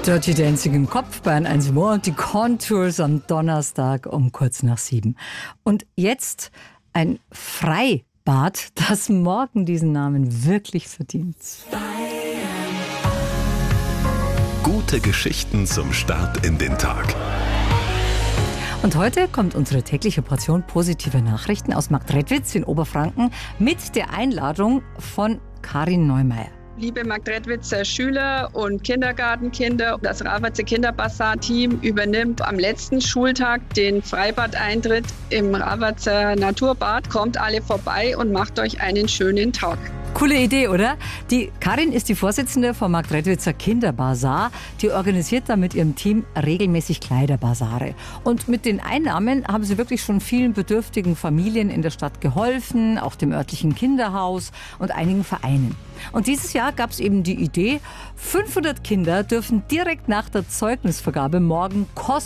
Dirty Dancing im Kopf, Bayern 1 More und die Contours am Donnerstag um kurz nach 7. Und jetzt ein Freibad, das morgen diesen Namen wirklich verdient. Gute Geschichten zum Start in den Tag. Und heute kommt unsere tägliche Portion positive Nachrichten aus Marktredwitz in Oberfranken mit der Einladung von Karin Neumeier. Liebe Marktredwitzer Schüler und Kindergartenkinder, das Rawatzer Kinderbasar-Team übernimmt am letzten Schultag den Freibadeintritt im Rawatzer Naturbad. Kommt alle vorbei und macht euch einen schönen Tag. Coole Idee, oder? Die Karin ist die Vorsitzende vom Marktredwitzer Kinderbasar. Die organisiert da mit ihrem Team regelmäßig Kleiderbasare. Und mit den Einnahmen haben sie wirklich schon vielen bedürftigen Familien in der Stadt geholfen, auch dem örtlichen Kinderhaus und einigen Vereinen. Und dieses Jahr gab es eben die Idee, 500 Kinder dürfen direkt nach der Zeugnisvergabe morgen kostenlos